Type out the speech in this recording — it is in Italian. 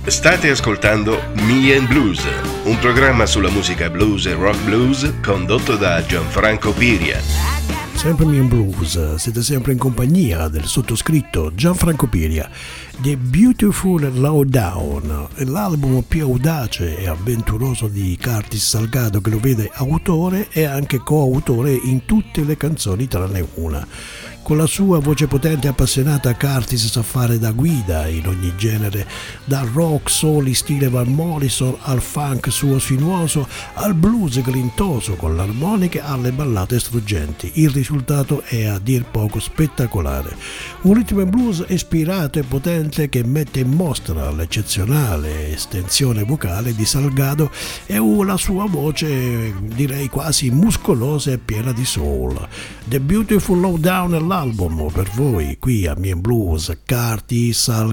State ascoltando Me and Blues, un programma sulla musica blues e rock blues condotto da Gianfranco Piria. Sempre Me and Blues, siete sempre in compagnia del sottoscritto Gianfranco Piria. The Beautiful Lowdown è l'album più audace e avventuroso di Curtis Salgado, che lo vede autore e anche coautore in tutte le canzoni tranne una. Con la sua voce potente e appassionata, Curtis sa fare da guida in ogni genere, dal rock soul in stile Van Morrison al funk suo sinuoso, al blues grintoso con l'armonica, alle ballate struggenti. Il risultato è a dir poco spettacolare. Un rhythm and blues ispirato e potente che mette in mostra l'eccezionale estensione vocale di Salgado e la sua voce, direi quasi muscolosa e piena di soul. The Beautiful Lowdown è l'album per voi qui a Me and Blues, Curtis Salgado.